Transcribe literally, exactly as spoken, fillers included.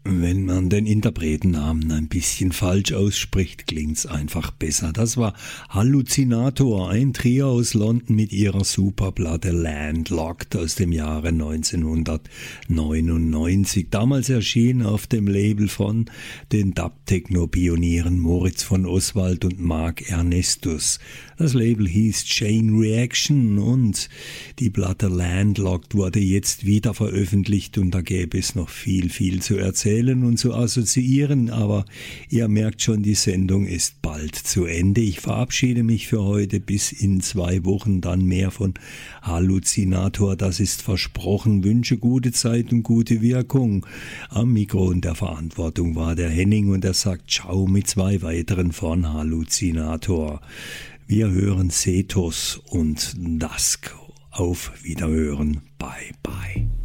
Wenn man den Interpretennamen ein bisschen falsch ausspricht, klingt's einfach besser. Das war Halluzinator, ein Trio aus London mit ihrer Superplatte Landlocked aus dem Jahre neunzehnhundertneunundneunzig. Damals erschien auf dem Label von den Dub-Techno-Pionieren Moritz von Oswald und Mark Ernestus. Das Label hieß Chain Reaction und die Platte Landlocked wurde jetzt wieder veröffentlicht und da gäbe es noch viel, viel zu erzählen und zu assoziieren, aber ihr merkt schon, die Sendung ist bald zu Ende. Ich verabschiede mich für heute, bis in zwei Wochen dann mehr von Halluzinator, das ist versprochen. Wünsche gute Zeit und gute Wirkung. Am Mikro und der Verantwortung war der Henning und er sagt Ciao mit zwei weiteren von Halluzinator. Wir hören Cetos und Dusk. Auf Wiederhören. Bye, bye.